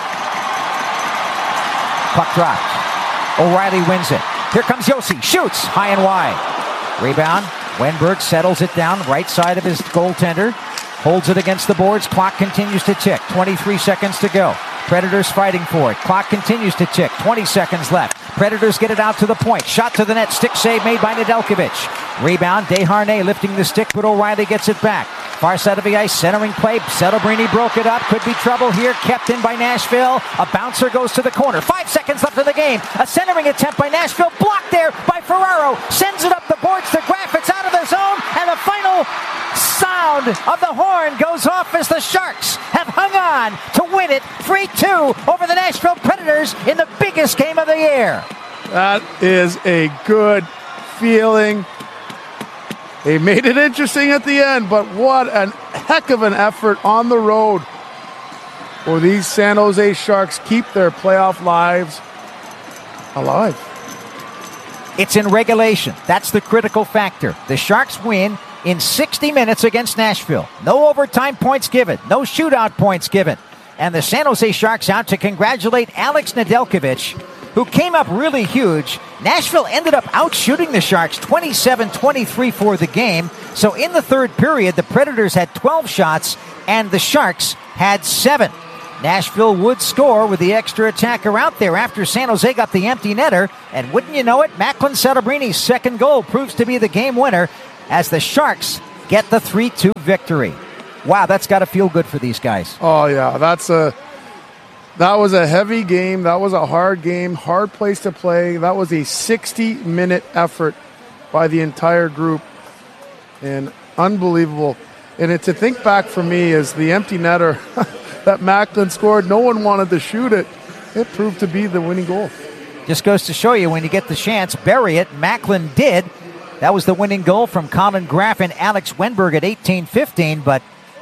Puck dropped. O'Reilly wins it. Here comes Josi. Shoots high and wide. Rebound. Wenberg settles it down, right side of his goaltender. Holds it against the boards. Clock continues to tick. twenty-three seconds to go. Predators fighting for it. Clock continues to tick. twenty seconds left. Predators get it out to the point. Shot to the net. Stick save made by Nedeljkovic. Rebound. Desharnais lifting the stick, but O'Reilly gets it back. Far side of the ice. Centering play. Celebrini broke it up. Could be trouble here. Kept in by Nashville. A bouncer goes to the corner. Five seconds left in the game. A centering attempt by Nashville. Blocked there by Ferraro. Sends it up the boards to Graff. It's out of the zone. And the final sound of the horn goes off as the Sharks have hung on to win it three two over the Nashville Predators in the biggest game of the year. That is a good feeling. They made it interesting at the end, but what a heck of an effort on the road for these San Jose Sharks keep their playoff lives alive. It's in regulation. That's the critical factor. The Sharks win in sixty minutes against Nashville. No overtime points given. No shootout points given. And the San Jose Sharks out to congratulate Alex Nedeljkovic, who came up really huge. Nashville ended up outshooting the Sharks twenty-seven twenty-three for the game. So in the third period, the Predators had twelve shots and the Sharks had seven. Nashville would score with the extra attacker out there after San Jose got the empty netter. And wouldn't you know it, Macklin Celebrini second goal proves to be the game winner as the Sharks get the three two victory. Wow, that's got to feel good for these guys. Oh, yeah, that's a that was a heavy game. That was a hard game, hard place to play. That was a sixty-minute effort by the entire group, and unbelievable. And it, to think back for me is the empty netter that Macklin scored. No one wanted to shoot it. It proved to be the winning goal. Just goes to show you, when you get the chance, bury it. Macklin did. That was the winning goal from Colin Graff and Alex Wenberg at eighteen fifteen, but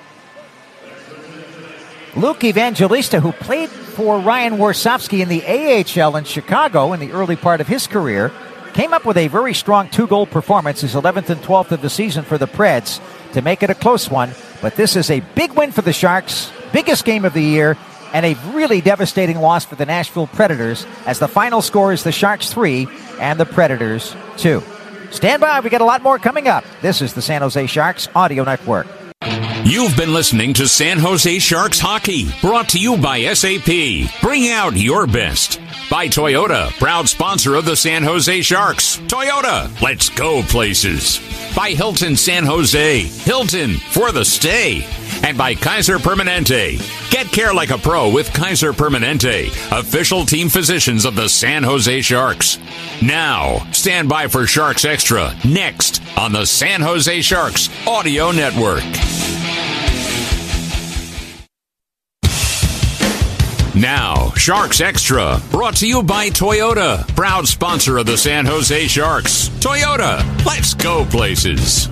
Luke Evangelista, who played for Ryan Warsofsky in the A H L in Chicago in the early part of his career, came up with a very strong two-goal performance, his eleventh and twelfth of the season for the Preds, to make it a close one. But this is a big win for the Sharks, biggest game of the year, and a really devastating loss for the Nashville Predators, as the final score is the Sharks three and the Predators two. Stand by, we got a lot more coming up. This is the San Jose Sharks Audio Network. You've been listening to San Jose Sharks Hockey, brought to you by S A P. Bring out your best. By Toyota, proud sponsor of the San Jose Sharks. Toyota, let's go places. By Hilton San Jose, Hilton for the stay. And by Kaiser Permanente. Get care like a pro with Kaiser Permanente, official team physicians of the San Jose Sharks. Now, stand by for Sharks Extra, next on the San Jose Sharks Audio Network. Now, Sharks Extra, brought to you by Toyota, proud sponsor of the San Jose Sharks. Toyota, let's go places.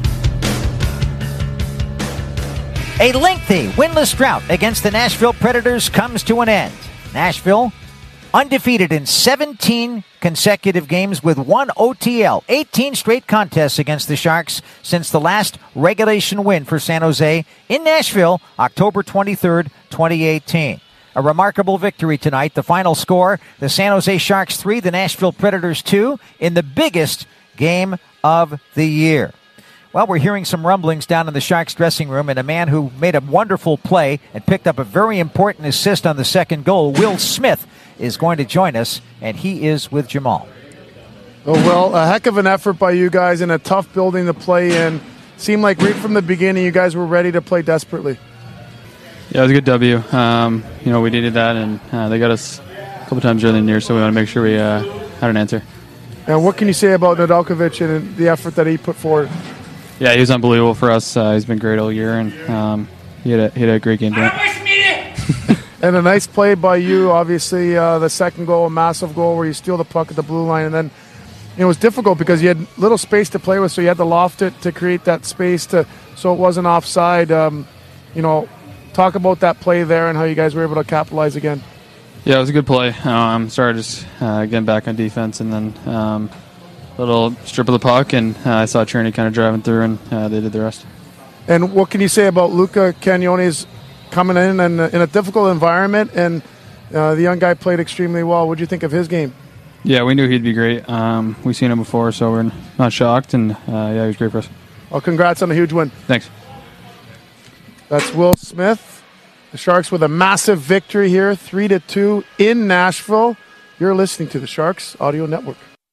A lengthy winless drought against the Nashville Predators comes to an end. Nashville, undefeated in seventeen consecutive games with one O T L, eighteen straight contests against the Sharks since the last regulation win for San Jose in Nashville, October twenty-third, twenty eighteen. A remarkable victory tonight. The final score, the San Jose Sharks three, the Nashville Predators two, in the biggest game of the year. Well, we're hearing some rumblings down in the Sharks dressing room, and a man who made a wonderful play and picked up a very important assist on the second goal, Will Smith, is going to join us, and he is with Jamal. Oh, well, a heck of an effort by you guys in a tough building to play in. Seemed like right from the beginning you guys were ready to play desperately. Yeah, it was a good W. Um, you know, we needed that, and uh, they got us a couple times early in the year, so we want to make sure we uh, had an answer. And what can you say about Nedeljkovic and the effort that he put forward? Yeah, he was unbelievable for us. Uh, he's been great all year, and um, he, had a, he had a great game tonight. And a nice play by you, obviously, uh, the second goal, a massive goal where you steal the puck at the blue line, and then it was difficult because you had little space to play with, so you had to loft it to create that space to so it wasn't offside. Um, you know, talk about that play there and how you guys were able to capitalize again. Yeah, it was a good play. Um, started just uh, getting back on defense, and then um, a little strip of the puck, and uh, I saw Cherney kind of driving through, and uh, they did the rest. And what can you say about Luca Cagnone's coming in and in a difficult environment, and uh, the young guy played extremely well? What did you think of his game? Yeah, we knew he'd be great. Um, we've seen him before, so we're not shocked, and uh, yeah, he was great for us. Well, congrats on a huge win. Thanks. That's Will Smith. The Sharks with a massive victory here, three to two in Nashville. You're listening to the Sharks Audio Network.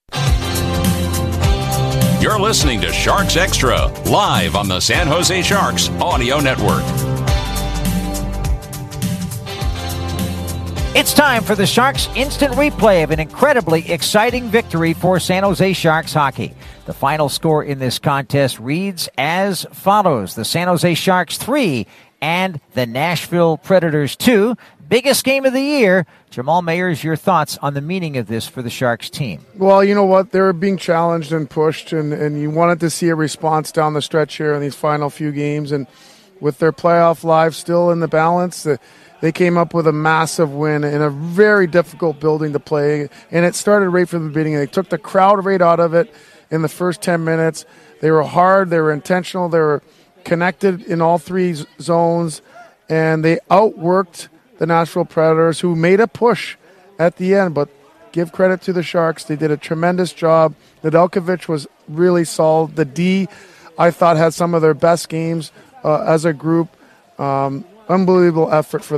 You're listening to Sharks Extra, live on the San Jose Sharks Audio Network. It's time for the Sharks' instant replay of an incredibly exciting victory for San Jose Sharks hockey. The final score in this contest reads as follows. The San Jose Sharks three and the Nashville Predators two. Biggest game of the year. Jamal Mayers, your thoughts on the meaning of this for the Sharks team? Well, you know what? They were being challenged and pushed, and, and you wanted to see a response down the stretch here in these final few games. And with their playoff lives still in the balance, the, they came up with a massive win in a very difficult building to play. And it started right from the beginning. They took the crowd right out of it in the first ten minutes. They were hard. They were intentional. They were connected in all three z- zones. And they outworked the Nashville Predators, who made a push at the end. But give credit to the Sharks. They did a tremendous job. Nedeljkovic was really solid. The D, I thought, had some of their best games uh, as a group. Um, unbelievable effort for them.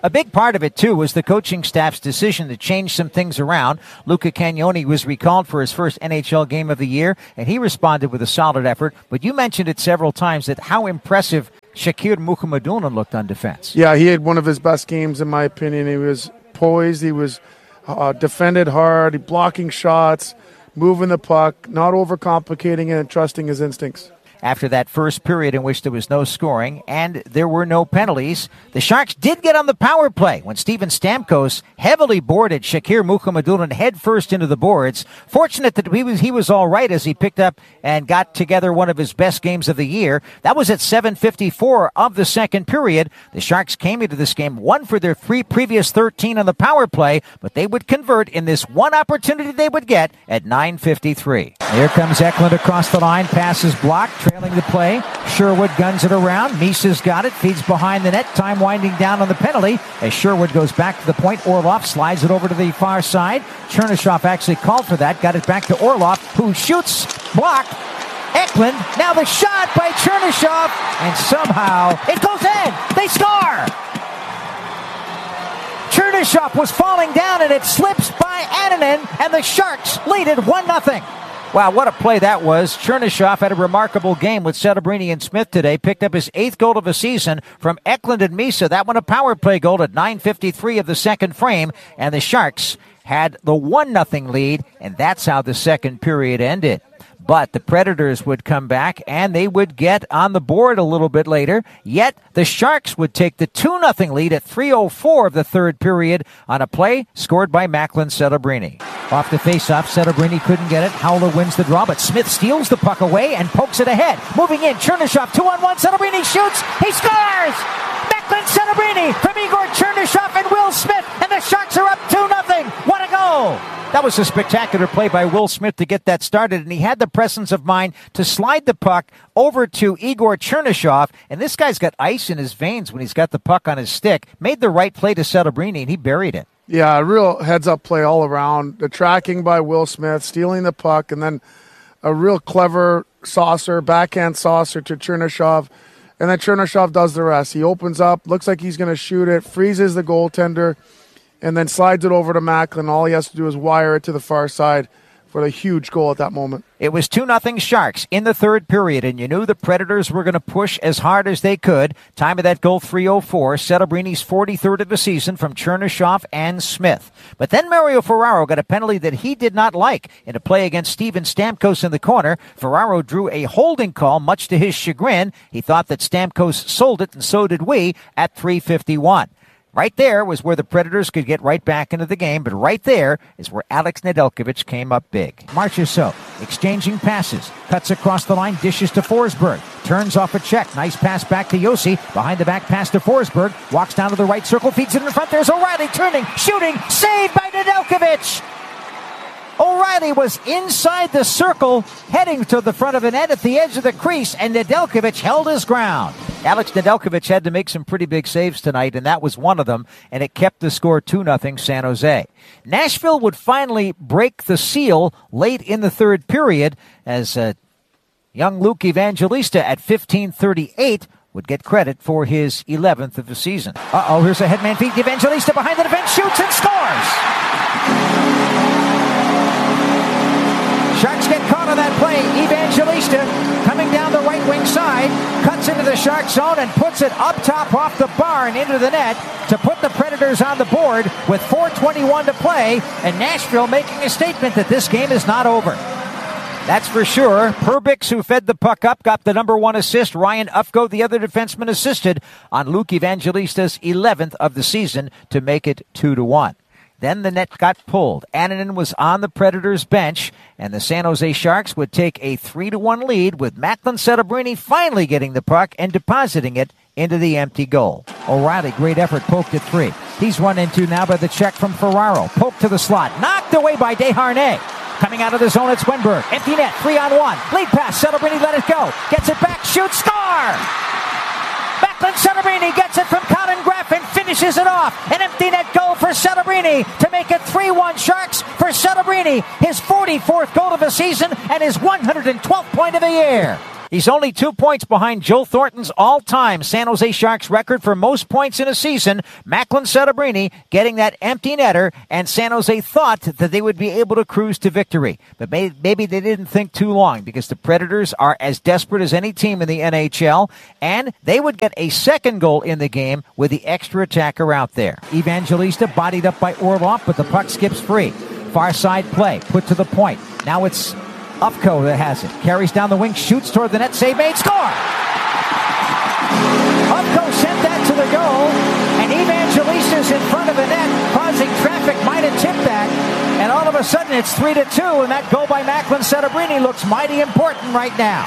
A big part of it, too, was the coaching staff's decision to change some things around. Luca Cagnoni was recalled for his first N H L game of the year, and he responded with a solid effort. But you mentioned it several times that how impressive Shakir Mukhamadullin looked on defense. Yeah, he had one of his best games, in my opinion. He was poised. He was uh, defended hard, he blocking shots, moving the puck, not overcomplicating it, and trusting his instincts. After that first period in which there was no scoring and there were no penalties, the Sharks did get on the power play when Steven Stamkos heavily boarded Shakir Mukhamadullin head first into the boards. Fortunate that he was, he was all right as he picked up and got together one of his best games of the year. That was at seven fifty-four of the second period. The Sharks came into this game one for their three previous thirteen on the power play, but they would convert in this one opportunity they would get at nine fifty-three. Here comes Eklund across the line, passes blocked. Trailing the play, Sherwood guns it around. Misa's got it, feeds behind the net. Time winding down on the penalty as Sherwood goes back to the point. Orlov slides it over to the far side. Chernyshov actually called for that. Got it back to Orlov, who shoots, blocked. Eklund, now the shot by Chernyshov, and somehow it goes in. They score! Chernyshov was falling down, and it slips by Annunen, and the Sharks lead it one nothing. Wow, what a play that was. Chernyshov had a remarkable game with Celebrini and Smith today. Picked up his eighth goal of the season from Eklund and Misa. That one a power play goal at nine fifty-three of the second frame. And the Sharks had the one nothing lead, and that's how the second period ended. But the Predators would come back, and they would get on the board a little bit later. Yet the Sharks would take the two nothing lead at three oh four of the third period on a play scored by Macklin Celebrini. Off the faceoff, Celebrini couldn't get it. Howler wins the draw, but Smith steals the puck away and pokes it ahead. Moving in, Chernyshov, two on one. Celebrini shoots. He scores! Macklin Celebrini from Igor Chernyshov and Will Smith, and the Sharks are up two nothing. What a goal! That was a spectacular play by Will Smith to get that started, and he had the presence of mind to slide the puck over to Igor Chernyshov, and this guy's got ice in his veins when he's got the puck on his stick. Made the right play to Celebrini, and he buried it. Yeah, a real heads-up play all around. The tracking by Will Smith, stealing the puck, and then a real clever saucer, backhand saucer to Chernyshov, and then Chernyshov does the rest. He opens up, looks like he's going to shoot it, freezes the goaltender, and then slides it over to Macklin. All he has to do is wire it to the far side for the huge goal at that moment. It was two nothing Sharks in the third period, and you knew the Predators were going to push as hard as they could. Time of that goal, three oh four. Celebrini's forty-third of the season from Chernyshov and Smith. But then Mario Ferraro got a penalty that he did not like in a play against Steven Stamkos in the corner. Ferraro drew a holding call, much to his chagrin. He thought that Stamkos sold it, and so did we, at three fifty-one. Right there was where the Predators could get right back into the game, but right there is where Alex Nedeljkovic came up big. Marchessault exchanging passes, cuts across the line, dishes to Forsberg, turns off a check, nice pass back to Yossi, behind the back pass to Forsberg, walks down to the right circle, feeds it in front, there's O'Reilly turning, shooting, saved by Nedeljkovic! O'Reilly was inside the circle, heading to the front of the net at the edge of the crease, and Nedeljkovic held his ground. Alex Nedeljkovic had to make some pretty big saves tonight, and that was one of them, and it kept the score two nothing San Jose. Nashville would finally break the seal late in the third period as uh, young Luke Evangelista at fifteen thirty-eight would get credit for his eleventh of the season. Uh-oh, here's a headman feed. Evangelista behind the defense, shoots and scores! Sharks get caught on that play. Evangelista coming down the right wing side, cuts into the Shark zone and puts it up top off the bar and into the net to put the Predators on the board with four twenty-one to play, and Nashville making a statement that this game is not over. That's for sure. Perbix, who fed the puck up, got the number one assist. Ryan Ufko, the other defenseman, assisted on Luke Evangelista's eleventh of the season to make it two to one. Then the net got pulled. Annunen was on the Predators' bench, and the San Jose Sharks would take a three to one lead with Macklin Celebrini finally getting the puck and depositing it into the empty goal. O'Reilly, great effort, poked at three. He's run into now by the check from Ferraro. Poked to the slot. Knocked away by Desharnais. Coming out of the zone, it's Wenberg. Empty net, three on one. Lead pass, Celebrini let it go. Gets it back, shoots, score! Macklin Celebrini gets it from Colin Graff and finishes it off. An empty net goal for Celebrini to make it three one Sharks for Celebrini. His forty-fourth goal of the season and his one hundred twelfth point of the year. He's only two points behind Joe Thornton's all-time San Jose Sharks record for most points in a season. Macklin Celebrini getting that empty netter, and San Jose thought that they would be able to cruise to victory. But maybe they didn't think too long, because the Predators are as desperate as any team in the N H L, and they would get a second goal in the game with the extra attacker out there. Evangelista bodied up by Orlov, but the puck skips free. Far side play, put to the point. Now it's Ufko that has it. Carries down the wing, shoots toward the net, save made, score! Ufko sent that to the goal, and Evangelista's in front of the net, causing traffic, might have tipped that, and all of a sudden it's three to two, and that goal by Macklin Celebrini looks mighty important right now.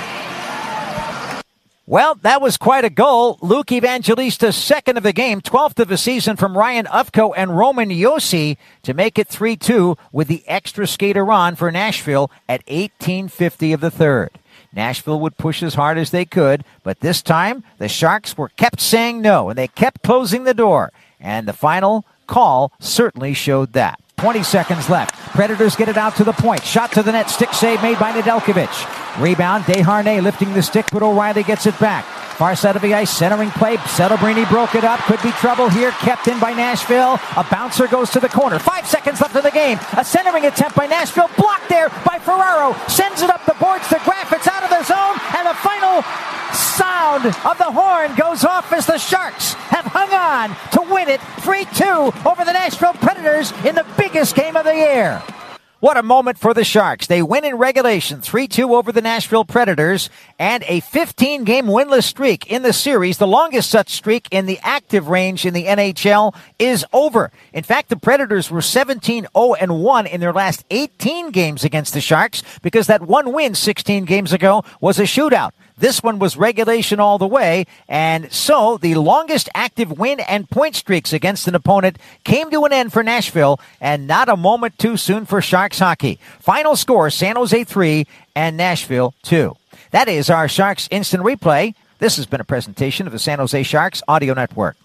Well, that was quite a goal. Luke Evangelista's second of the game, twelfth of the season from Ryan Ufko and Roman Josi to make it three two with the extra skater on for Nashville at eighteen fifty of the third. Nashville would push as hard as they could, but this time the Sharks were kept saying no, and they kept closing the door. And the final call certainly showed that. twenty seconds left. Predators get it out to the point. Shot to the net. Stick save made by Nedeljkovic. Rebound. Desharnais lifting the stick, but O'Reilly gets it back. Far side of the ice. Centering play. Celebrini broke it up. Could be trouble here. Kept in by Nashville. A bouncer goes to the corner. Five seconds left of the game. A centering attempt by Nashville. Blocked there by Ferraro. Sends it up the boards to Graff. It's out of the zone. And the final sound of the horn goes off as the Sharks have hung on to win it three two over the Nashville Predators in the biggest game of the year. What a moment for the Sharks. They win in regulation three two over the Nashville Predators, and a fifteen-game winless streak in the series, the longest such streak in the active range in the N H L, is over. In fact, the Predators were seventeen oh one in their last eighteen games against the Sharks, because that one win sixteen games ago was a shootout. This one was regulation all the way, and so the longest active win and point streaks against an opponent came to an end for Nashville, and not a moment too soon for Sharks hockey. Final score, San Jose three and Nashville two. That is our Sharks Instant Replay. This has been a presentation of the San Jose Sharks Audio Network.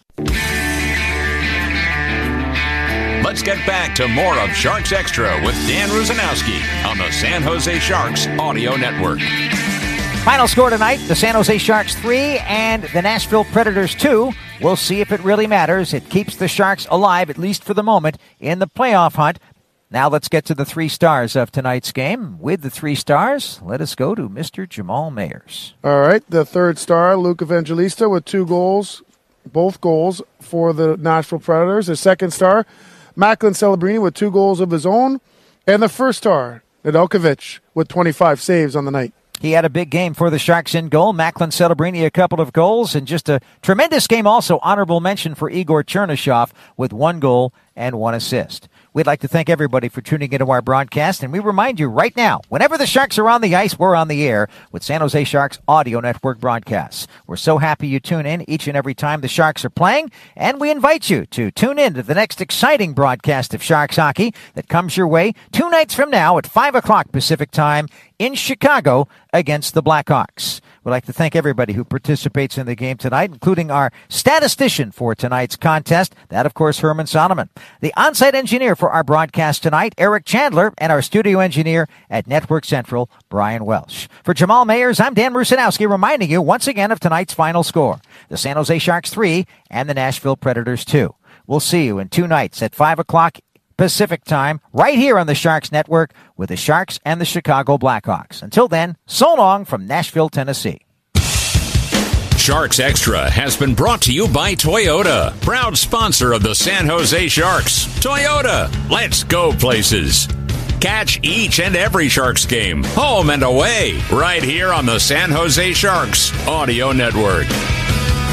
Let's get back to more of Sharks Extra with Dan Rusanowski on the San Jose Sharks Audio Network. Final score tonight, the San Jose Sharks three and the Nashville Predators two. We'll see if it really matters. It keeps the Sharks alive, at least for the moment, in the playoff hunt. Now let's get to the three stars of tonight's game. With the three stars, let us go to Mister Jamal Mayers. All right, the third star, Luke Evangelista, with two goals, both goals for the Nashville Predators. The second star, Macklin Celebrini, with two goals of his own. And the first star, Nedeljkovic, with twenty-five saves on the night. He had a big game for the Sharks in goal. Macklin Celebrini, a couple of goals, and just a tremendous game also. Honorable mention for Igor Chernyshov with one goal and one assist. We'd like to thank everybody for tuning into our broadcast, and we remind you right now, whenever the Sharks are on the ice, we're on the air with San Jose Sharks Audio Network broadcasts. We're so happy you tune in each and every time the Sharks are playing, and we invite you to tune in to the next exciting broadcast of Sharks hockey that comes your way two nights from now at five o'clock Pacific time in Chicago against the Blackhawks. We'd like to thank everybody who participates in the game tonight, including our statistician for tonight's contest, that, of course, Herman Solomon. The on-site engineer for our broadcast tonight, Eric Chandler, and our studio engineer at Network Central, Brian Welsh. For Jamal Mayers, I'm Dan Rusanowski, reminding you once again of tonight's final score, the San Jose Sharks three and the Nashville Predators two. We'll see you in two nights at five o'clock Pacific time, right here on the Sharks Network with the Sharks and the Chicago Blackhawks. Until then, so long from Nashville, Tennessee. Sharks Extra has been brought to you by Toyota, proud sponsor of the San Jose Sharks. Toyota, let's go places. Catch each and every Sharks game, home and away, right here on the San Jose Sharks Audio Network.